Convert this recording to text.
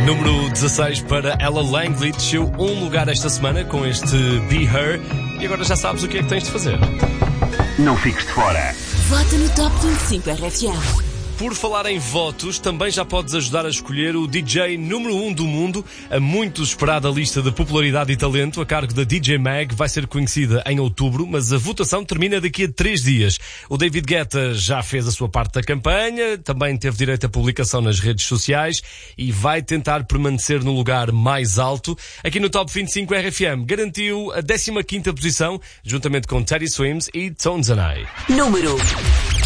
Número 16 para Ella Langley, desceu um lugar esta semana com este Be Her. E agora já sabes o que é que tens de fazer. Não fiques de fora. Vota no Top 25 RFM. Por falar em votos, também já podes ajudar a escolher o DJ número 1 do mundo. A muito esperada lista de popularidade e talento a cargo da DJ Mag vai ser conhecida em outubro, mas a votação termina daqui a 3 dias. O David Guetta já fez a sua parte da campanha, também teve direito à publicação nas redes sociais e vai tentar permanecer no lugar mais alto. Aqui no Top 25 RFM garantiu a 15ª posição, juntamente com Teddy Swims e Tones and I. Número